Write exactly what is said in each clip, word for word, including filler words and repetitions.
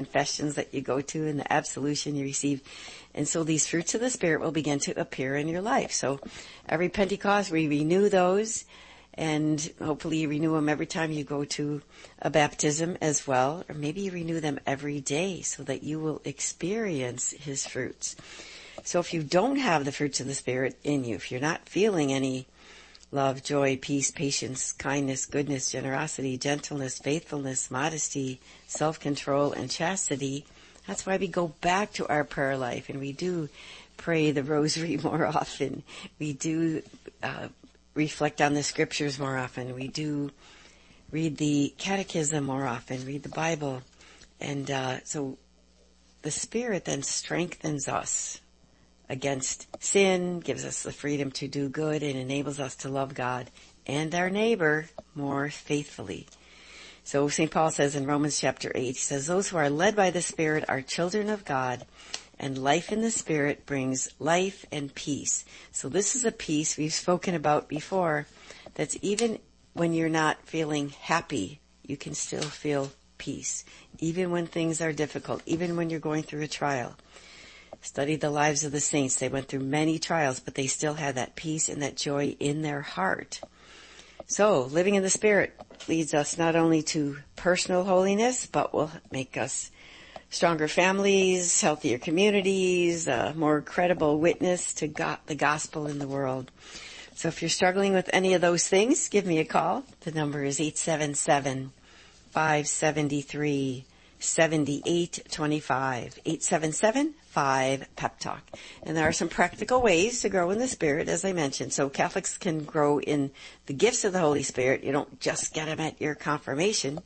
confessions that you go to and the absolution you receive. And so these fruits of the Spirit will begin to appear in your life. So every Pentecost, we renew those, and hopefully you renew them every time you go to a baptism as well. Or maybe you renew them every day so that you will experience His fruits. So if you don't have the fruits of the Spirit in you, if you're not feeling any love, joy, peace, patience, kindness, goodness, generosity, gentleness, faithfulness, modesty, self-control, and chastity, that's why we go back to our prayer life and we do pray the rosary more often. We do uh, reflect on the scriptures more often. We do read the catechism more often, read the Bible. And uh, so the Spirit then strengthens us against sin, gives us the freedom to do good, and enables us to love God and our neighbor more faithfully. So Saint Paul says in Romans chapter eight, he says, those who are led by the Spirit are children of God, and life in the Spirit brings life and peace. So this is a peace we've spoken about before, that's even when you're not feeling happy, you can still feel peace. Even when things are difficult, even when you're going through a trial. Study the lives of the saints. They went through many trials, but they still had that peace and that joy in their heart. So, living in the Spirit leads us not only to personal holiness, but will make us stronger families, healthier communities, a more credible witness to God, the gospel in the world. So if you're struggling with any of those things, give me a call. The number is eight seven seven, five seven three, seven eight two five, eight seven seven, five, Pep Talk. And there are some practical ways to grow in the Spirit, as I mentioned. So Catholics can grow in the gifts of the Holy Spirit. You don't just get them at your confirmation.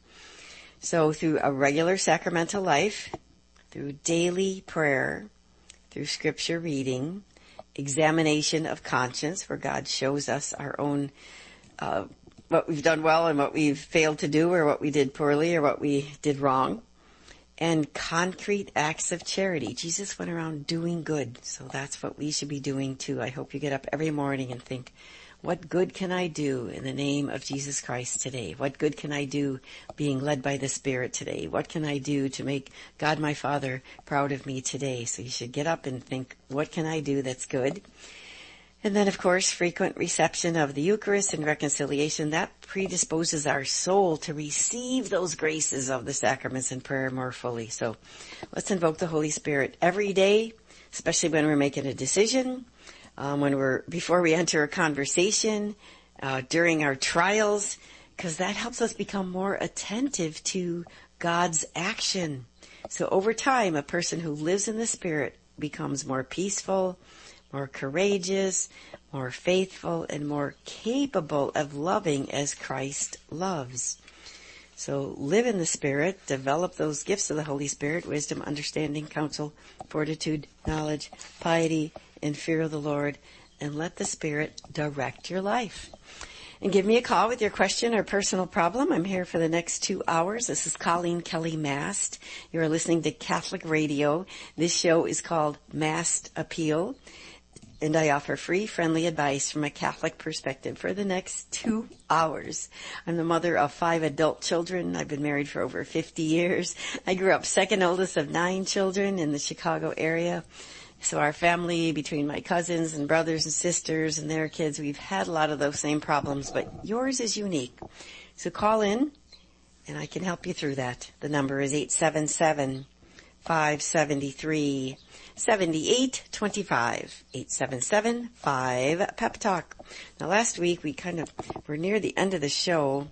So through a regular sacramental life, through daily prayer, through scripture reading, examination of conscience, where God shows us our own, uh, what we've done well and what we've failed to do, or what we did poorly, or what we did wrong. And concrete acts of charity. Jesus went around doing good, so that's what we should be doing too. I hope you get up every morning and think, what good can I do in the name of Jesus Christ today? What good can I do being led by the Spirit today? What can I do to make God my Father proud of me today? So you should get up and think, what can I do that's good? And then, of course, frequent reception of the Eucharist and reconciliation, that predisposes our soul to receive those graces of the sacraments and prayer more fully. So let's invoke the Holy Spirit every day, especially when we're making a decision, um, when we're before we enter a conversation, uh, during our trials, because that helps us become more attentive to God's action. So over time, a person who lives in the Spirit becomes more peaceful, more courageous, more faithful, and more capable of loving as Christ loves. So live in the Spirit, develop those gifts of the Holy Spirit, wisdom, understanding, counsel, fortitude, knowledge, piety, and fear of the Lord, and let the Spirit direct your life. And give me a call with your question or personal problem. I'm here for the next two hours. This is Colleen Kelly Mast. You're listening to Catholic Radio. This show is called Mast Appeal. And I offer free, friendly advice from a Catholic perspective for the next two hours. I'm the mother of five adult children. I've been married for over fifty years. I grew up second oldest of nine children in the Chicago area. So our family, between my cousins and brothers and sisters and their kids, we've had a lot of those same problems, but yours is unique. So call in, and I can help you through that. The number is eight seven seven, five seven three, seven eight two five, eight seven seven, five, Pep Talk. Now last week we kind of were near the end of the show,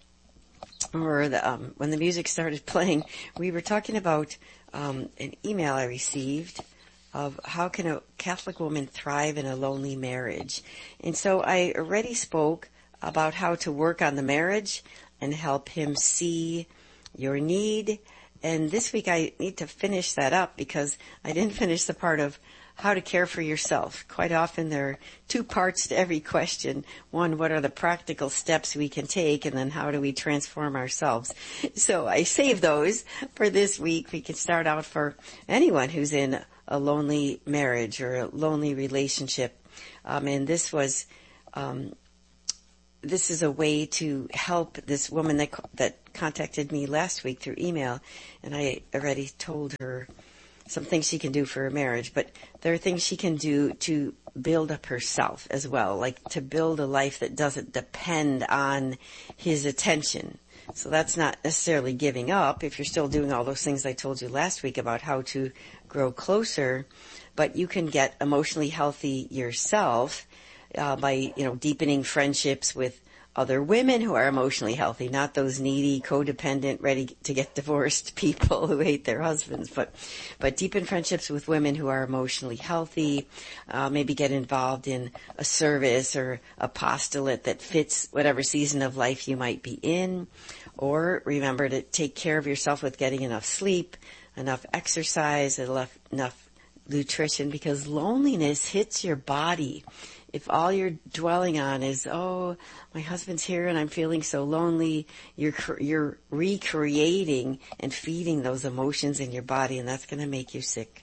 or the, um, when the music started playing, we were talking about um, an email I received of how can a Catholic woman thrive in a lonely marriage. And so I already spoke about how to work on the marriage and help him see your need. And this week I need to finish that up because I didn't finish the part of how to care for yourself. Quite often there are two parts to every question. One, what are the practical steps we can take? And then how do we transform ourselves? So I saved those for this week. We can start out for anyone who's in a lonely marriage or a lonely relationship. Um, and this was um, this is a way to help this woman that that contacted me last week through email, and I already told her some things she can do for her marriage, but there are things she can do to build up herself as well, like to build a life that doesn't depend on his attention. So that's not necessarily giving up if you're still doing all those things I told you last week about how to grow closer, but you can get emotionally healthy yourself uh, by, you know, deepening friendships with other women who are emotionally healthy, not those needy, codependent, ready to get divorced people who hate their husbands, but but deepen friendships with women who are emotionally healthy. Uh, maybe get involved in a service or apostolate that fits whatever season of life you might be in. Or remember to take care of yourself with getting enough sleep, enough exercise, enough, enough nutrition, because loneliness hits your body. If all you're dwelling on is, oh, my husband's here and I'm feeling so lonely, you're you're recreating and feeding those emotions in your body, and that's going to make you sick.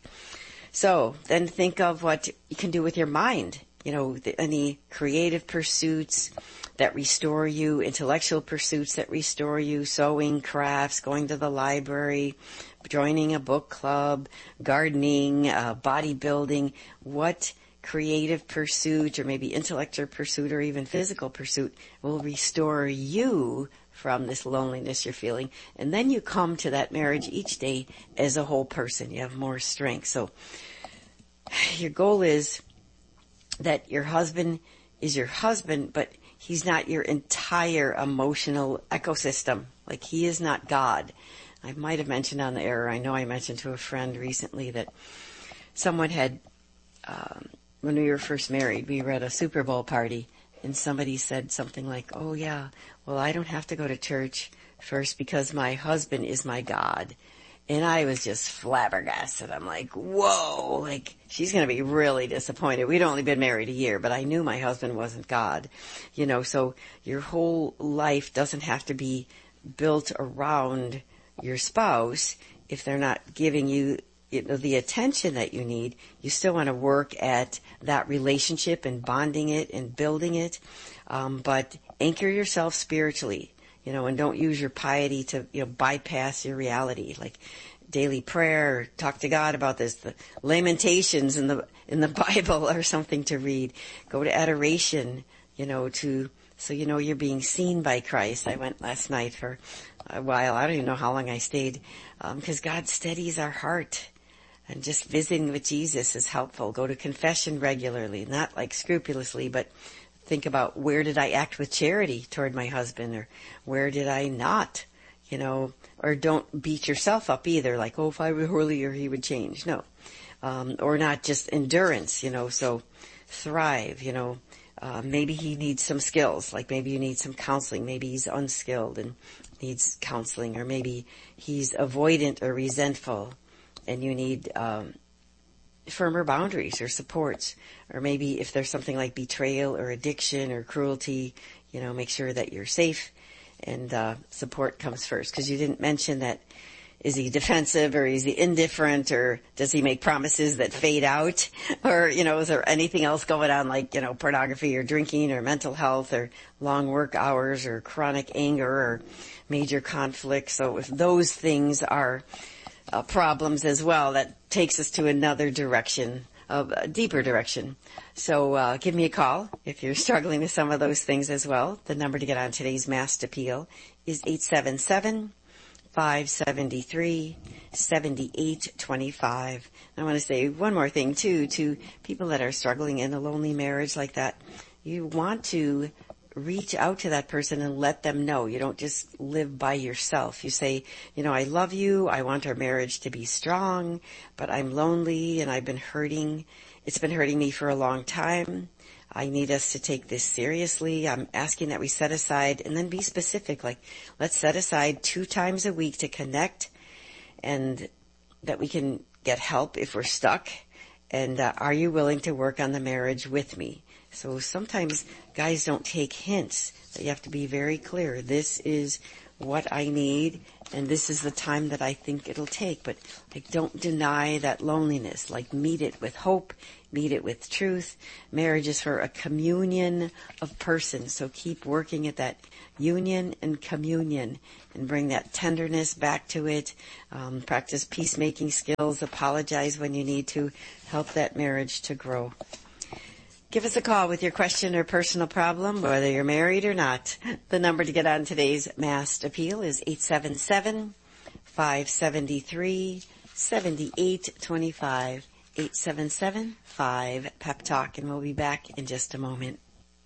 So then think of what you can do with your mind. You know, the, any creative pursuits that restore you, intellectual pursuits that restore you, sewing, crafts, going to the library, joining a book club, gardening, uh, bodybuilding. What creative pursuit or maybe intellectual pursuit or even physical pursuit will restore you from this loneliness you're feeling? And then you come to that marriage each day as a whole person. You have more strength. So your goal is that your husband is your husband, but he's not your entire emotional ecosystem. Like, he is not God. I might have mentioned on the air, I know I mentioned to a friend recently that someone had, um, when we were first married, we were at a Super Bowl party, and somebody said something like, oh yeah, well, I don't have to go to church first because my husband is my God. And I was just flabbergasted. I'm like, whoa, like, she's going to be really disappointed. We'd only been married a year, but I knew my husband wasn't God. You know, so your whole life doesn't have to be built around your spouse. If they're not giving you, you know, the attention that you need, you still want to work at that relationship and bonding it and building it. Um, but anchor yourself spiritually. You know, and don't use your piety to, you know, bypass your reality. Like daily prayer, talk to God about this, the Lamentations in the, in the Bible or something to read. Go to adoration, you know, to, so you know you're being seen by Christ. I went last night for a while. I don't even know how long I stayed, um, because God steadies our heart. And just visiting with Jesus is helpful. Go to confession regularly, not like scrupulously, but think about, where did I act with charity toward my husband, or where did I not, you know, or don't beat yourself up either, like, oh, if I were holier, he would change. No. Um, or not just endurance, you know, so thrive, you know, uh, maybe he needs some skills, like maybe you need some counseling, maybe he's unskilled and needs counseling, or maybe he's avoidant or resentful and you need, um, firmer boundaries or supports. Or maybe if there's something like betrayal or addiction or cruelty, you know, make sure that you're safe, and uh support comes first. Because you didn't mention that, is he defensive or is he indifferent, or does he make promises that fade out? Or, you know, is there anything else going on, like, you know, pornography or drinking or mental health or long work hours or chronic anger or major conflict? So if those things are Uh, problems as well, that takes us to another direction, of a deeper direction. So uh, give me a call if you're struggling with some of those things as well. The number to get on today's Mass Appeal is eight seven seven, five seven three, seven eight two five. I want to say one more thing too, to people that are struggling in a lonely marriage like that. You want to reach out to that person and let them know. You don't just live by yourself. You say, you know, I love you. I want our marriage to be strong, but I'm lonely and I've been hurting. It's been hurting me for a long time. I need us to take this seriously. I'm asking that we set aside, and then be specific. Like, let's set aside two times a week to connect, and that we can get help if we're stuck. And uh, are you willing to work on the marriage with me? So sometimes guys don't take hints, but you have to be very clear. This is what I need, and this is the time that I think it'll take. But like, don't deny that loneliness. Like, meet it with hope, meet it with truth. Marriage is for a communion of persons, so keep working at that union and communion and bring that tenderness back to it. Um, practice peacemaking skills, apologize when you need to, help that marriage to grow. Give us a call with your question or personal problem, whether you're married or not. The number to get on today's Masked Appeal is eight seven seven, five seven three, seven eight two five, eight seven seven, five, PEP Talk, and we'll be back in just a moment.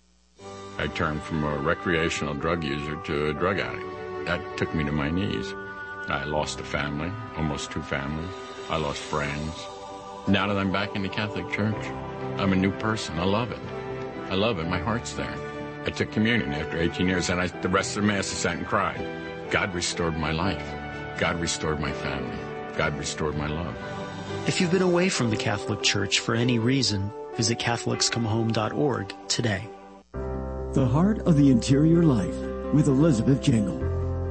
I turned from a recreational drug user to a drug addict. That took me to my knees. I lost a family, almost two families. I lost friends. Now that I'm back in the Catholic Church, I'm a new person. I love it. I love it. My heart's there. I took communion after eighteen years, and I, the rest of the Mass I sat and cried. God restored my life. God restored my family. God restored my love. If you've been away from the Catholic Church for any reason, visit Catholics Come Home dot org today. The Heart of the Interior Life with Elizabeth Jangle.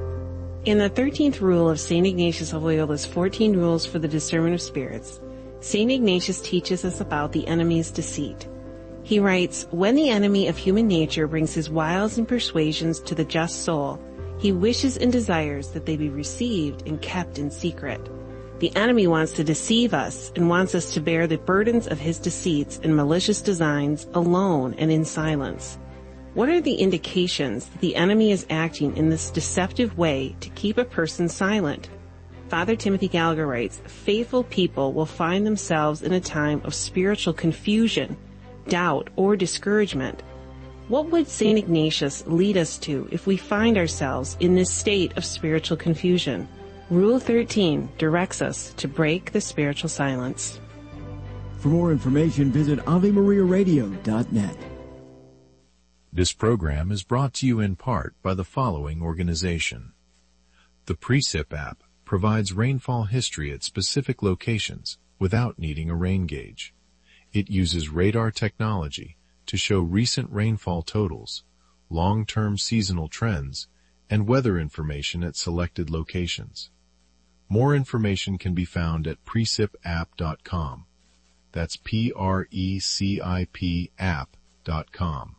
In the thirteenth rule of Saint Ignatius of Loyola's fourteen Rules for the Discernment of Spirits, Saint Ignatius teaches us about the enemy's deceit. He writes, "When the enemy of human nature brings his wiles and persuasions to the just soul, he wishes and desires that they be received and kept in secret. The enemy wants to deceive us and wants us to bear the burdens of his deceits and malicious designs alone and in silence. What are the indications that the enemy is acting in this deceptive way to keep a person silent?" Father Timothy Gallagher writes, "Faithful people will find themselves in a time of spiritual confusion, doubt, or discouragement. What would Saint Ignatius lead us to if we find ourselves in this state of spiritual confusion? Rule thirteen directs us to break the spiritual silence." For more information, visit Ave Maria Radio dot net. This program is brought to you in part by the following organization. The Precip app provides rainfall history at specific locations without needing a rain gauge. It uses radar technology to show recent rainfall totals, long-term seasonal trends, and weather information at selected locations. More information can be found at precip app dot com. That's P R E C I P app dot com.